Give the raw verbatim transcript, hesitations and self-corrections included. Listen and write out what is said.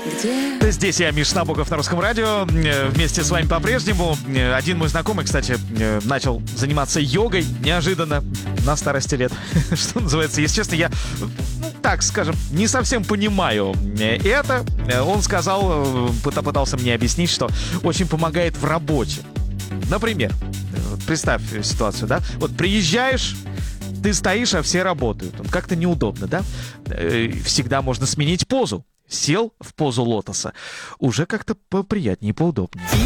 Где... Здесь я, Миша Набоков, на Русском радио. Вместе с вами по-прежнему. Один мой знакомый, кстати, начал заниматься йогой неожиданно на старости лет. Что называется, если честно, я, ну, так скажем, не совсем понимаю это. Он сказал, пытался мне объяснить, что очень помогает в работе. Например, представь ситуацию, да? Вот приезжаешь, ты стоишь, а все работают. Как-то неудобно, да? Всегда можно сменить позу. Сел в позу лотоса. Уже как-то поприятнее, поудобнее.